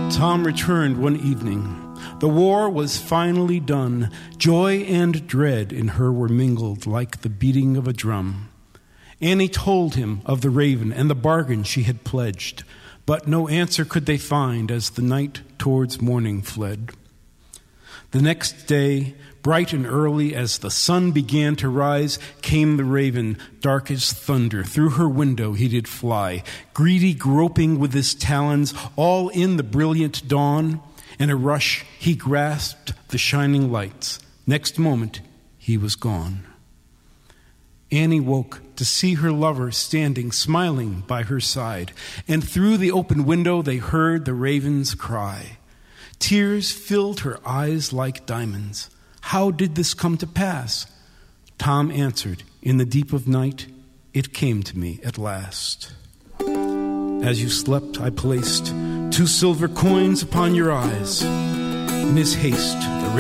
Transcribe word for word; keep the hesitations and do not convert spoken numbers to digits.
Tom returned one evening. The war was finally done. Joy and dread in her were mingled like the beating of a drum. Annie told him of the raven and the bargain she had pledged, but no answer could they find as the night towards morning fled. The next day, bright and early, as the sun began to rise, came the raven, dark as thunder. Through her window he did fly, greedy groping with his talons, all in the brilliant dawn. In a rush he grasped the shining lights. Next moment he was gone. Annie woke to see her lover standing, smiling by her side, and through the open window they heard the raven's cry. Tears filled her eyes like diamonds. How did this come to pass? Tom answered, in the deep of night, it came to me at last. As you slept, I placed two silver coins upon your eyes. In his haste,